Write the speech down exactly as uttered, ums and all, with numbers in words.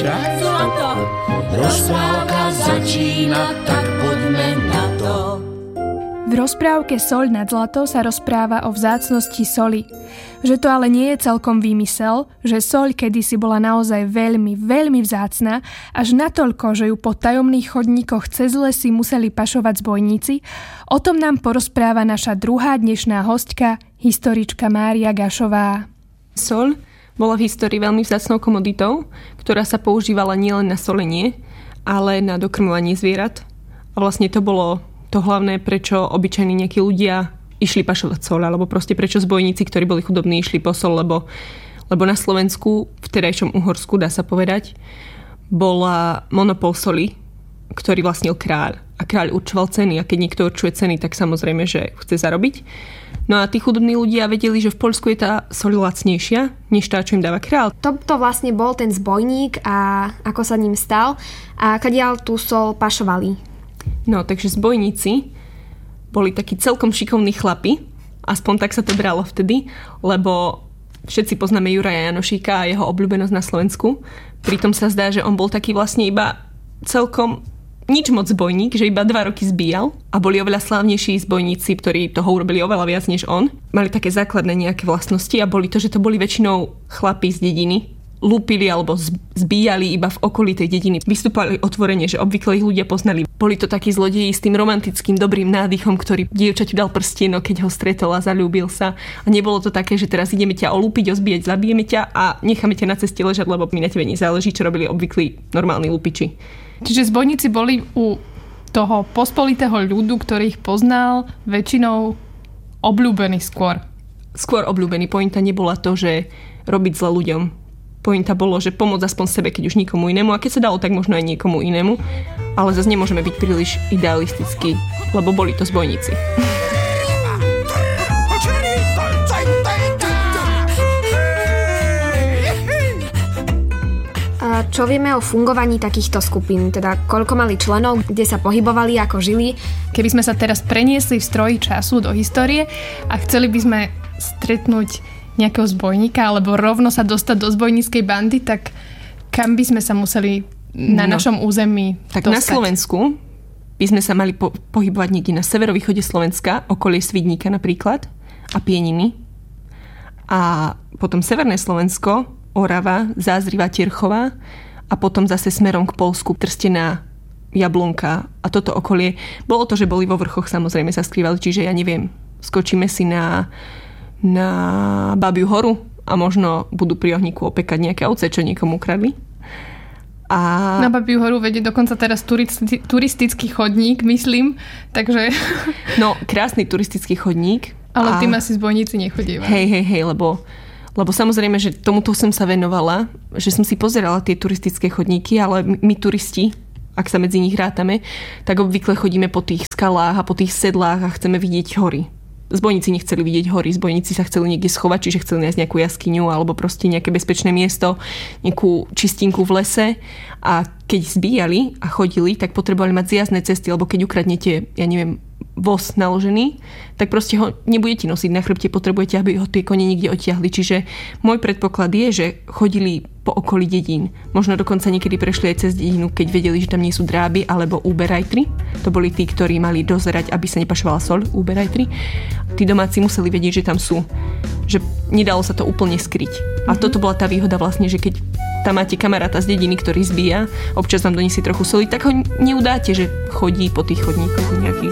zbierať zlato. Rozprávka začína, tak poďme na to. V rozprávke Soľ nad zlato sa rozpráva o vzácnosti soli. Že to ale nie je celkom výmysel, že soľ kedysi bola naozaj veľmi, veľmi vzácna, až natoľko, že ju po tajomných chodníkoch cez lesy museli pašovať zbojníci, o tom nám porozpráva naša druhá dnešná hostka, historička Mária Gašová. Soľ bola v histórii veľmi vzácnou komoditou, ktorá sa používala nielen na solenie, ale na dokrmovanie zvierat. A vlastne to bolo to hlavné, prečo obyčajní nejakí ľudia išli pašovať soľ, alebo proste prečo zbojníci, ktorí boli chudobní, išli po soľ, lebo, lebo na Slovensku, v terajšom Uhorsku, dá sa povedať, bola monopol soli, ktorý vlastnil kráľ. A kráľ určoval ceny. A keď niekto určuje ceny, tak samozrejme, že chce zarobiť. No a tí chudobní ľudia vedeli, že v Poľsku je tá soľ lacnejšia, než tá, čo im dáva kráľ. To, to vlastne bol ten zbojník a ako sa ním stal a kadiaľ tú soľ pašovali. No, takže zbojníci boli takí celkom šikovní chlapi, aspoň tak sa to bralo vtedy, lebo všetci poznáme Juraja Janošíka a jeho obľúbenosť na Slovensku. Pritom sa zdá, že on bol taký vlastne iba celkom nič moc zbojník, že iba dva roky zbíjal a boli oveľa slávnejší zbojníci, ktorí toho urobili oveľa viac než on. Mali také základné nejaké vlastnosti a boli to, že to boli väčšinou chlapi z dediny. Lúpili alebo zbíjali iba v okolí tej dediny. Vystúpali otvorene, že obvykle ich ľudia poznali. Boli to takí zlodeji s tým romantickým dobrým nádychom, ktorý dievčaťu dal prstienok, keď ho stretol a zaľúbil sa. A nebolo to také, že teraz ideme ťa olúpiť, ozbíjať, zabijeme ťa a necháme ťa na ceste ležať, lebo mi na tebe nezáleží, čo robili obvyklí normálni lupiči. Čiže zbojníci boli u toho pospolitého ľudu, ktorý ich poznal, väčšinou obľúbení skôr. Skôr obľúbení. Pointa nebola to, že robiť zle ľuďom. Pointa bolo, že pomôcť aspoň sebe, keď už nikomu inému. A keď sa dalo, tak možno aj niekomu inému. Ale zase nemôžeme byť príliš idealistickí, lebo boli to zbojníci. A čo vieme o fungovaní takýchto skupín? Teda koľko mali členov, kde sa pohybovali, ako žili? Keby sme sa teraz preniesli v stroji času do histórie a chceli by sme stretnúť nejakého zbojníka alebo rovno sa dostať do zbojníckej bandy, tak kam by sme sa museli na no, našom území tak dostať? Na Slovensku by sme sa mali po- pohybovať niekde na severovýchode Slovenska, okolie Svidníka napríklad a Pieniny. A potom severné Slovensko, Orava, Zázriva, Terchová a potom zase smerom k Poľsku, Trstená, Jablonka a toto okolie. Bolo to, že boli vo vrchoch, samozrejme sa skrývali, čiže ja neviem, skočíme si na na Babiu horu a možno budú pri ohníku opekať nejaké ovce, čo niekomu ukradli. A... Na Babiu horu vedie dokonca teraz turisti- turistický chodník, myslím, takže... No, krásny turistický chodník. Ale a... tým asi zbojníci nechodívajú. Hej, hej, hej, lebo, lebo samozrejme, že tomuto som sa venovala, že som si pozerala tie turistické chodníky, ale my, my turisti, ak sa medzi nich rátame, tak obvykle chodíme po tých skalách a po tých sedlách a chceme vidieť hory. Zbojníci nechceli vidieť hory, zbojníci sa chceli niekde schovať, čiže chceli nájsť nejakú jaskyňu alebo proste nejaké bezpečné miesto, nejakú čistinku v lese a keď zbíjali a chodili, tak potrebovali mať zjazdné cesty, lebo keď ukradnete, ja neviem, voz naložený, tak proste ho nebudete nosiť na chrbte, potrebujete, aby ho tie kone niekde odtiahli. Čiže môj predpoklad je, že chodili po okolí dedín. Možno dokonca niekedy prešli aj cez dedinu, keď vedeli, že tam nie sú dráby alebo úberajtri. To boli tí, ktorí mali dozerať, aby sa nepašovala soľ, úberajtri. Tí domáci museli vedieť, že tam sú. Že nedalo sa to úplne skryť. A mm-hmm. toto bola tá výhoda vlastne, že keď tam máte kamaráta z dediny, ktorý zbíja, občas vám doniesie trochu soli, tak ho neudáte, že chodí po tých chodníkoch nejakých